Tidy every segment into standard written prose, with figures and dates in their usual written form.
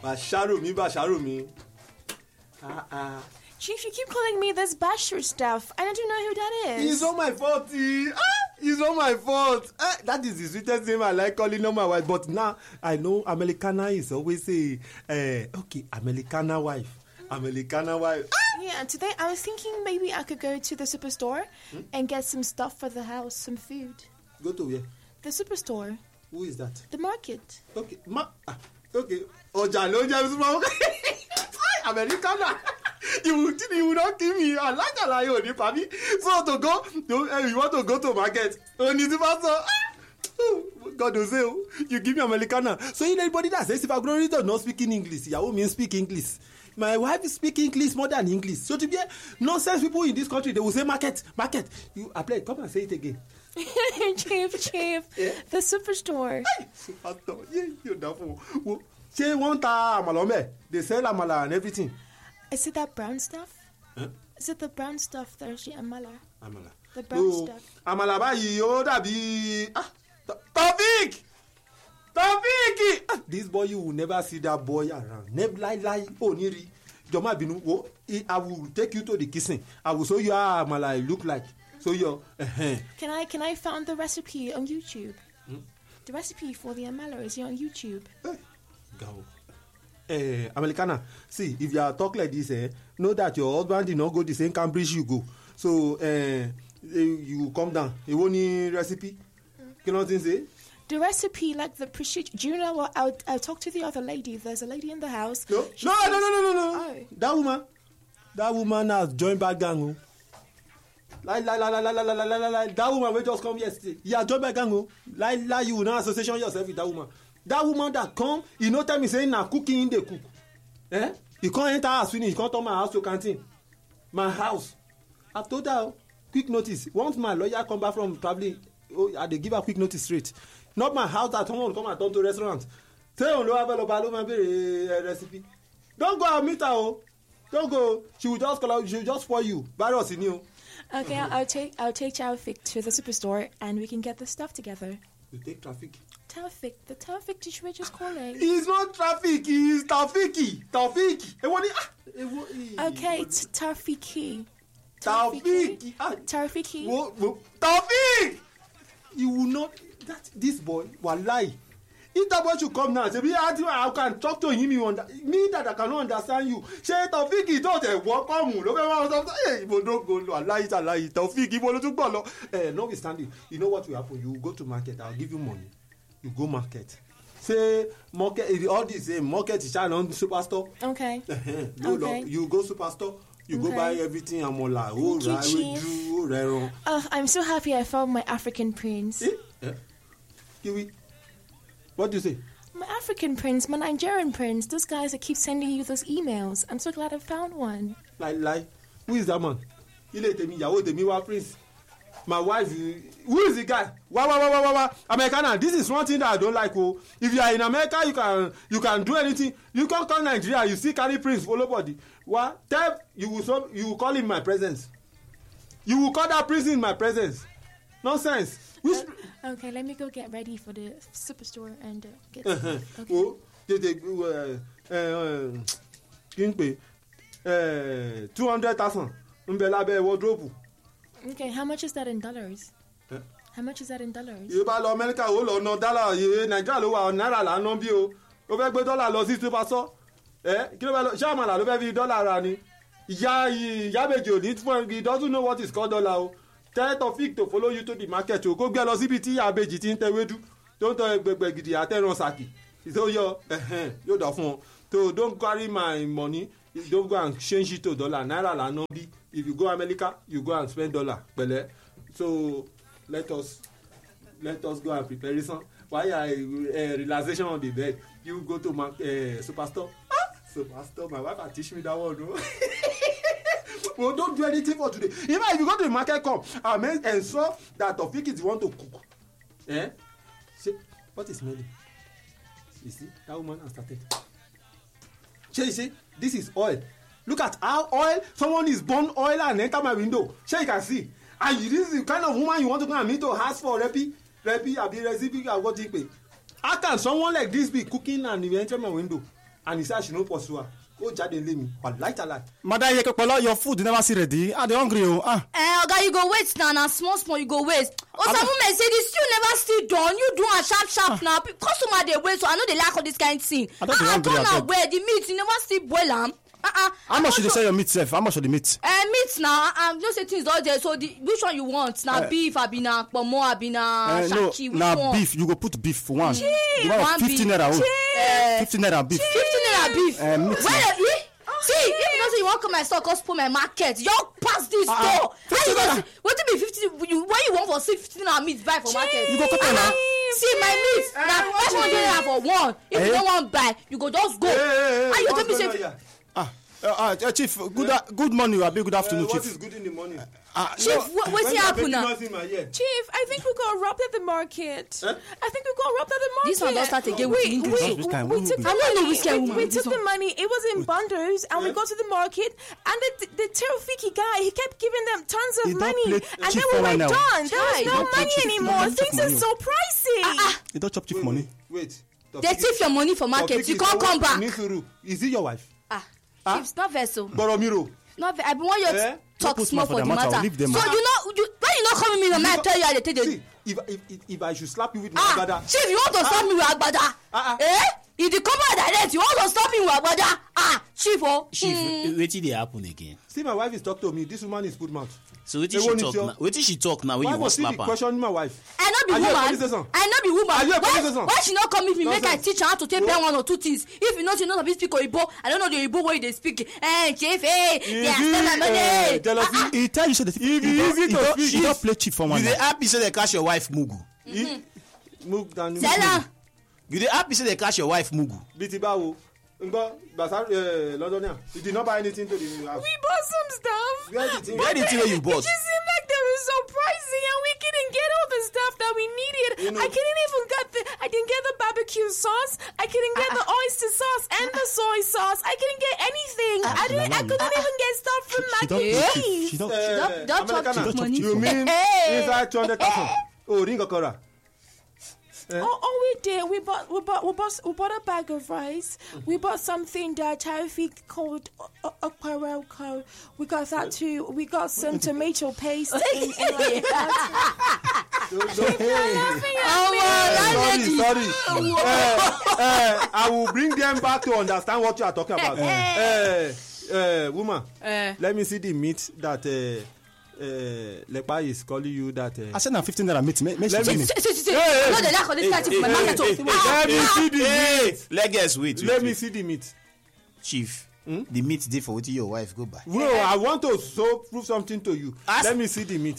Basharumi. Chief, you keep calling me this Bashir stuff. I don't know who that is. It's not my fault. It's not my fault. That is the sweetest name I like calling on my wife. But now I know Americana is always a okay, Americana wife. Americana wife. Yeah, today I was thinking maybe I could go to the superstore and get some stuff for the house, some food. Go to where? The superstore. Who is that? The market. Okay, okay. Oja Americana. You will not give me a like a lion, so to go, you want to go to market. God will say, you give me Americana. So anybody that says if I grow does not speak in English, Yahoo means speak English. My wife speaks English more than English. So to be nonsense people in this country, they will say market. You apply, come and say it again. Chief, yeah? The superstore. Superstore, yeah, you're doubtful. Say one time, they sell amala and everything. Is it that brown stuff? Huh? Is it the brown stuff that is the amala? Amala. The brown stuff. Amala bayi o dabi. Taufik! This boy, you will never see that boy around. Never lie. Oh, Niri. Joma binu. I will take you to the kitchen. I will show you how amala look like. So you. Can I find the recipe on YouTube? The recipe for the amala is on YouTube. Go. Americana, see, if you are talk like this, know that your husband did not go the same Cambridge you go. So, you come down. You want any recipe? Can you say? The recipe, like the procedure. Do you know what? I'll talk to the other lady. There's a lady in the house. No. Oh. That woman has joined bad gang. That woman will just come yesterday. You have joined bad gang. Lie, you will not association yourself with that woman. That woman that come, you know, tell me saying now cooking in the cook. You can't enter house finish, you can't turn my house to canteen. My house. I told her quick notice. Once my lawyer come back from traveling, they give her quick notice straight. Not my house that someone come and turn to restaurant. Say on the recipe. Don't go and meet her. Don't go. She will just call out. She will just spoil you. Virus in you. Okay, I'll take Taufik to the superstore and we can get the stuff together. You take traffic. Taufik, the Taufik that you were just calling. He's not traffic, he's Taufiki. Okay, it's Taufiki. Taufiki. Taufik! You will not. This boy will lie. If that boy should come now, say, I can talk to him. Me that I cannot understand you. Say, Taufiki, don't walk on. Don't go. Lie. Taufiki, notwithstanding, you know what will happen? You go to market, I'll give you money. You go market. Say market. All this market is on superstore. Okay. Okay. You go superstore. You go buy everything. I'm all like, I'm so happy I found my African prince. Kiwi. What do you say? My African prince, my Nigerian prince. Those guys that keep sending you those emails. I'm so glad I found one. Lie. Who is that man? You let me. Yawo tell me what prince. My wife, who is the guy? Wow. Americana, this is one thing that I don't like. If you are in America, you can do anything. You can't come Nigeria, you still carry prince, follow body. What? You will call him in my presence. You will call that prince in my presence. Nonsense. Okay, let me go get ready for the superstore and get okay. 200,000. Wardrobe. Okay, how much is that in dollars? How much is that in dollars? You buy America, no dollar. Nigeria, naira la no bi o. O fẹ́ gbé dollar lọ sí superstore. Kí ló fẹ́ lọ? Ṣé àmàlà ló fẹ́ fi dollar ra ni? Ìyá méjì ò ní fún he doesn't know what is called dollar o. Tell Taufik to follow you to the market o. Kó gbé lọ síbi tí ìyá méjì ti ń tẹ̀wédú. Tó ń tọ́ ẹgbẹ̀gbẹ̀ gidi àtẹ̀ràn sàkì. So yóò dà fún ọ. So don't carry my money. Don't go and change it to dollar. Naira la no bi. If you go America, you go and spend dollar. Pẹ̀lẹ́. So let us go and prepare some. Why relaxation on the bed? You go to superstore. Superstore. My wife will teach me that one. No? Well, don't do anything for today. Even if you go to the market, come and ensure that Taufik is the one to cook. See, what is smelling? You see, that woman has started. You see, this is oil. Look at how someone is burn oil and enter my window. You can see. And this is the kind of woman you want to go and meet to ask for recipe, abi recipe, what you pay. How can someone like this be cooking and enter my window? and he say she no pursue her. Go jade lay me. Wallahi talai. Madam Yekepolo, your food never see ready. They hungry oh. Oga, you go wait now, small you go wait. Osamume say the stew never still done. You do a sharp now. Customer dey wait, so I know they like all this kind of thing. Turn away the meat, you never still boil am. How much should they sell your meat, sef? How much should the meat? Meat now, just say things all there. So which one you want? Now beef, abina, pomo, abina, shaki. No, now beef. You go put beef for one. You want 15 naira. 15 naira beef. 15 naira beef. Meat. See, if you don't say you want come my store, cause for my market, you pass this store. What to be 50? What you want for 15 naira meat buy for market? You go cut it now. See my meat. Now 500 naira for one. If you don't want buy, you go just go. And you tell me say. Chief, good morning. Good afternoon, Chief. What is good in the morning? Chief, what's happening now? Chief, I think we got robbed at the market. I think we got robbed at the market. This one don't start again with English. We took the money. It was in bundles, and we got to the market, and the Terufiki guy, he kept giving them tons of money, and then we were done. There was no money anymore. Things are so pricey. You don't chop chief money. Wait. They thief your money for market. You can't come back. Is it your wife? Chief's not vessel. Boromiro. Not I want you to talk small for the matter. So when you not coming me, when I tell you I take the. See, if I should slap you with my agbada. Chief, you want to slap me with agbada? If you come out direct, you want to slap me with agbada? Chief, Chief, wetin dey happen again? See, my wife is talking to me. This woman is good mouth. So wetin she talk now when you want slap her? Why must you be questioning my wife? I not be woman. Are you a police station? Why she not come with me? Make I teach her how to take down one or two things. If you know she knows how to speak Oyibo, I don't know the Oyibo way they speak. Chief, they are still money. Jealousy. He tell you say the he don't play chief for one. You dey happy say they catch your wife Mugu. Sell You dey happy say they catch your wife Mugu. Biti bawo. Londonia. You did not buy anything to the house. We bought some stuff. Where the thing you bought? It just seemed like they were so pricey, and we couldn't get all the stuff that we needed. I didn't get the barbecue sauce. I couldn't get the oyster sauce and the soy sauce. I couldn't get anything. I couldn't even get stuff from Maggi. She don't chop money. You mean inside 200,000? Oh, ring okora. Oh, we did. We bought a bag of rice. We bought something that Taufik called okparoko. We got that too. We got some tomato paste. Sorry. I will bring them back to understand what you are talking about. Woman, let me see the meat that Lepa is calling you that. I said now 15 naira meat. Make let me see the meat. Let me see the meat. Chief, the meat dey for wetin your wife go buy. No, I want to prove something to you. Let me see the meat.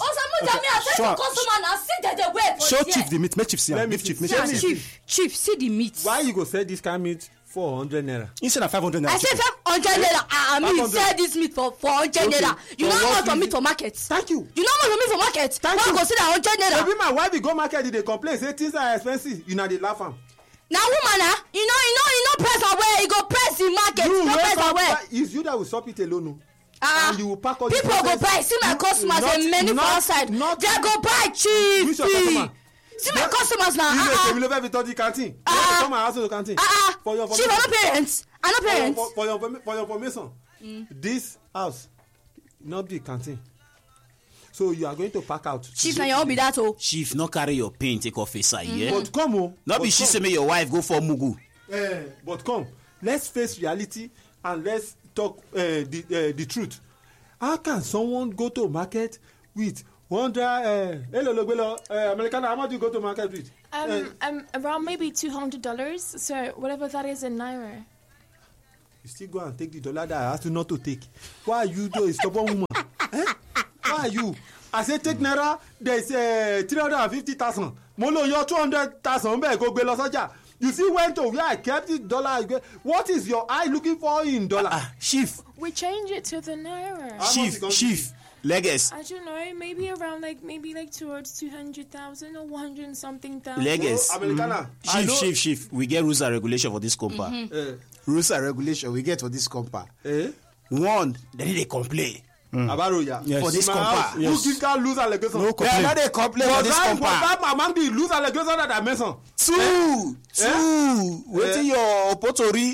Show chief the meat. Make chief see. Chief, see the meat. Why you go sell this kind of meat for 100 naira? Instead of 500 naira. I said 500 naira. I mean, sell this meat for 100 naira. You know how much for meat for market? Thank you. You know how much for meat for market? Thank you. Go see that 100 naira. Maybe my wife go market, they complain say things are expensive. You know they laugh am. Now woman, you know press away. You go press the market. You no press away. It's you that will stop it alone. And you will pack all people go buy. See my customers, they many for outside. They go buy cheap. Which your customer? See my customers now. You will never be canteen. Come my house to the canteen. For your chief, I no parents. For your information, this house not be canteen. So you are going to pack out. Chief, na your be that oh. Chief, no carry your pain take off face side, yeah? But come on. Not be she say make your wife go for Mugu. But come, let's face reality and let's talk the truth. How can someone go to market with 100 American? How much do you go to market with? Around maybe $200. So whatever that is in naira. You still go and take the dollar that I asked you not to take. Why are you though a stubborn woman? Why are you? I say take naira. There's 350,000. Molo, you're 200,000. Go lo soja. You see when to where I kept the dollar. What is your eye looking for in dollar? Chief. We change it to the naira. Chief. Legas. I don't know. Maybe around towards 200,000 or 100 and something thousand. Legas. Americana. Chief. We get rules and regulation for this compa. Rules and regulation we get for this compa. One, they complain. Abaroya. Yes. For this compa. Who give that lose allegation? No complain. They complain for this compa. Was that among the lose allegation that I mentioned? Two. Waiting your potori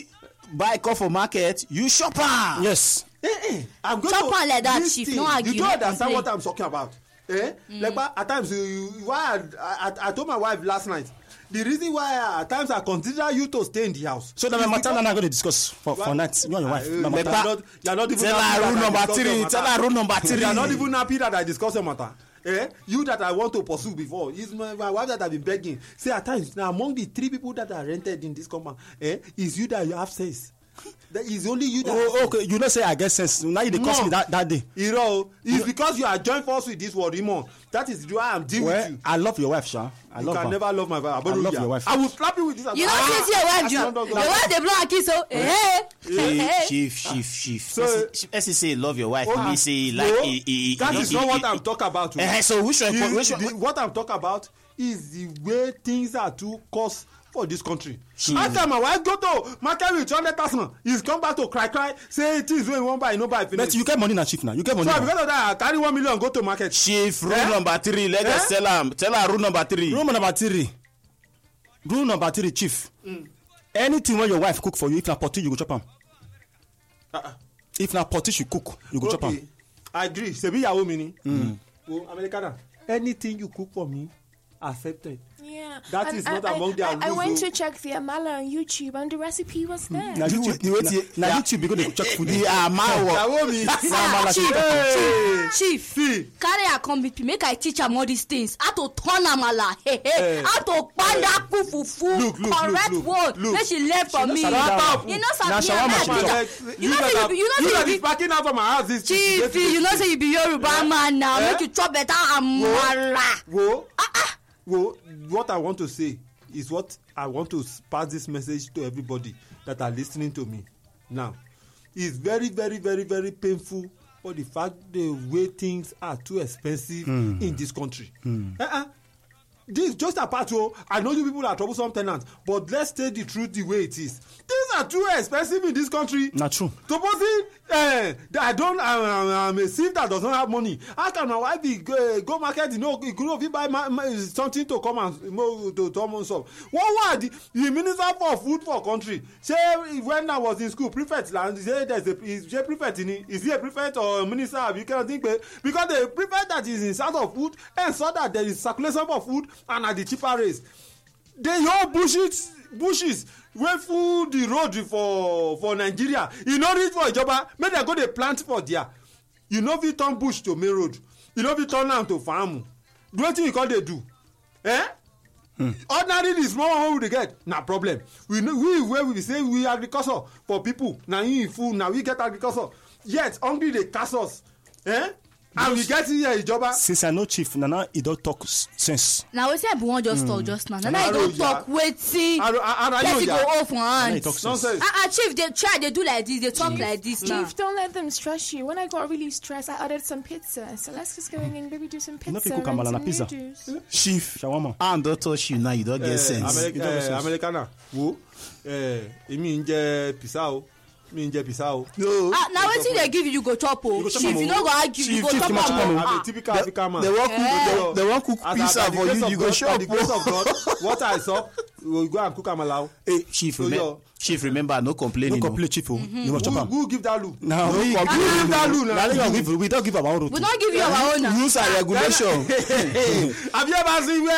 buy come for market, you shop am. Yes. I'm going Chop to am like that, this chief. thing. No argue, You don't no understand complain. what I'm talking about. Like at times, why I told my wife last night. The reason why at times I consider you to stay in the house. So the matter now going to discuss for night. You and your wife. You're not even Tell her rule number 3. Tell her rule number 3. You're not even happy that I discuss your matter. You that I want to pursue before is my wife that I've been begging. Say at times now among the 3 people that are rented in this compound, is you that you have sense. That is only you that. Okay. You don't say I get sense. Now you cost me that day. You know, it's because you are joined force with this word, Raymond. That is why I'm dealing with you. I love your wife, Sha. I love her. You can never love my wife. I love your wife. I will slap you with this. You don't see your wife, Joe. Your wife dey blow and kiss, so Chief. So, As you say love your wife, Oh, me say like no, he that is not what I'm talking about. So which one? What I'm talking about is the way things are too cost for this country. After my wife go to market with 200,000, he's come back to cry, say things wey he wan buy, no buy finish. But you get money now, Chief. Now you get money. So now. because of that, I carry 1 million go to market. Chief, rule number 3. Let us tell her. Tell her rule number 3. Rule number 3. Rule number 3, Chief. Anything when your wife cook for you, if na potty, you go chop am. If na potty she cook, you go chop am. I agree. Sebi yawo mi ni. Americana. Anything you cook for me, accepted. Yeah. That is not among their rules. I went to check the amala on YouTube and the recipe was there. Now YouTube because they check food. Yawo mi. Chief, carry her come meet me, make I teach am all these things. How to turn amala, how to pound that fufu, correct word. Make she learn from me. You know something. You know that is packing out from my house. This Chief, you know say you be Yoruba man now. Make you chop better amala. Well, what I want to say is what I want to pass this message to everybody that are listening to me now. It's very, very, very, very painful for the fact the way things are too expensive in this country. This just apart. I know you people are troublesome tenants, but let's tell the truth the way it is. Things are too expensive in this country. Not true. Supposing I'm a thief that does not have money. How can my wife be go market? You know, you buy something to come and to come solve. What the minister for food for country? Say when I was in school, prefect land. Say there's a prefect in it. Is he a prefect or a minister? You cannot think because the prefect that is in charge of food and so that there is circulation for food and at the cheaper rates. They all bushes wey full the road for Nigeria. You no reach for Ijoba, make dem go dey plant for there. You no fit turn bush to main road. You no fit turn am to farm. Do wetin you come dey do? Ordinarily the small one wey we dey get na problem. We wey we say we agriculture for people na him full na we get agriculture. Yet hungry dey cast us. And we get here Ijoba. Since I know Chief Nana, he don't talk sense. Now we say I won't just talk just now. Nana, he don't talk waiting. Let it go off one hand. Chief, they try, they do like this, they talk like this now. Chief, don't let them stress you. When I got really stressed, I ordered some pizza. So let's just go in and maybe do some pizza and some pizza. Chief, shawarma. And don't touch you now, you don't get sense. Americana, wo, emi nje pizza o. Me nje pizza o. No. Now wetin they give you go chop o. Chief, you no go argue, you go chop am. I'm a typical African man. They want cook pizza for you, you go chop. By the grace of God, what I saw, we go and cook amala. Hey, Chief, remember, no complaining. No complain, Chief. You must chop am. Who give that look? Now we give that look. We don't give our own. We don't give you our own. Rules and regulation. Have you ever seen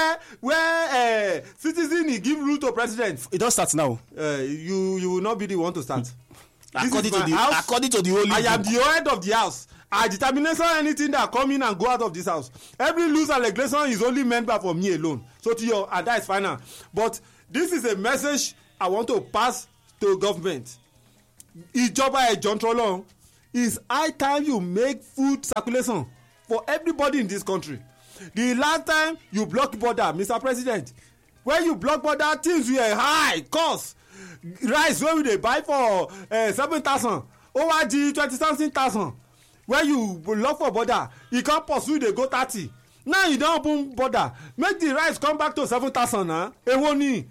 where citizen give rule to president? It don't start now. You will not be the one to start. According to the holy I am the head of the house. I determine anything that come in and go out of this house. Every rules and regulation is only meant for me alone. So to you, and that is final. But this is a message I want to pass to government. Ìjọba ẹ̀jọ̀ntrọ̀lọ́ is high time you make food circulation for everybody in this country. The last time you block border, Mr. President, when you block border, things were high cost. Rice wey we dey buy for 7,000 over the 20,000. When you lock for border, e come pursue dey go 30. Now you don open border, make the rice come back to 7,000 na. Ewo ni.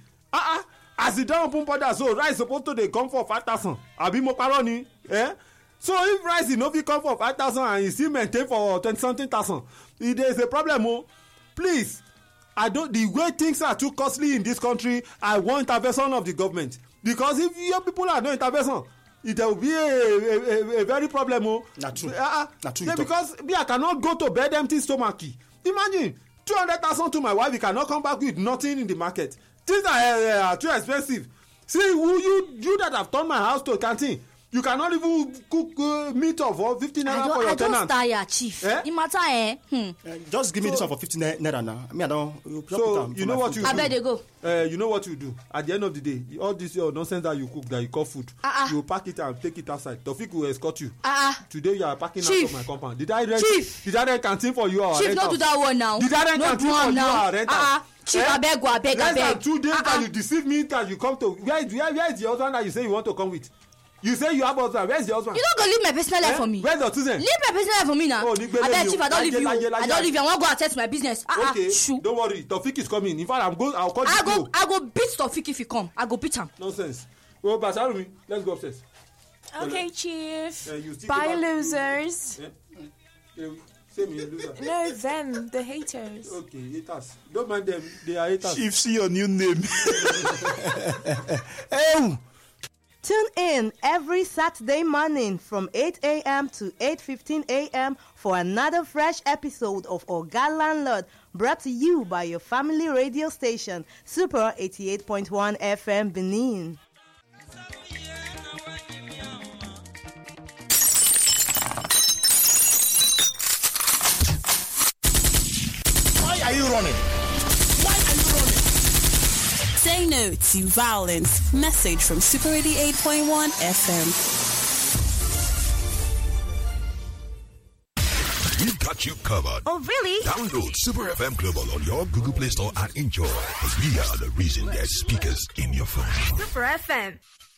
As e don open border, so rice suppose to dey come for 5,000. Abi mo parọ́ ni? So if rice e no fit come for 5,000 and e still maintain for 20-something thousand, there is a problem o. Please, the way things are too costly in this country, I want intervention of the government. because if your people are no intervention, there will be a very problem. Na true. Na true. Yeah, because I cannot go to bed empty stomach. Imagine 200,000 to my wife, you cannot come back with nothing in the market. Things are too expensive. See, you that have turned my house to a canteen, you cannot even cook meat of 15 naira for your tenant. I just tired, chief. The matter, just give me this one for 15 naira now. I mean, I don't. So you know what you do. I bet they go. You know what you do. At the end of the day, all this your nonsense that you cook, that you call food, you pack it and take it outside. Taufik will escort you. Today you are packing out of my compound. Did I rent canteen for you or Chief, don't do that one now. Did I rent canteen for you or rent? Chief, I beg. Less than 2 days that you deceive me that you come to. Where is the husband that you say you want to come with? You say you have husband. Where's the husband? You don't go leave my personal life for me. Where's your children? Leave my personal life for me now. Oh, I beg, Chief, I don't leave you. I don't leave you. I want to go attend to my business. Okay, shoot. don't worry. Taufik is coming. In fact, I'll call you. I go beat Taufik if he come. I go beat him. Nonsense. Well, Basarumi, let's go upstairs. Okay, Chief. You Bye, losers. Say me loser. No, them, the haters. Okay, haters. Don't mind them. They are haters. Chief, see your new name. Tune in every Saturday morning from 8 a.m. to 8:15 a.m. for another fresh episode of Oga Landlord, brought to you by your family radio station, Super 88.1 FM Benin. Why are you running? Say no to violence. Message from Super 88.1 FM. We've got you covered. Oh, really? Download Super FM Global on your Google Play Store and enjoy. Because we are the reason there's speakers in your phone. Super FM.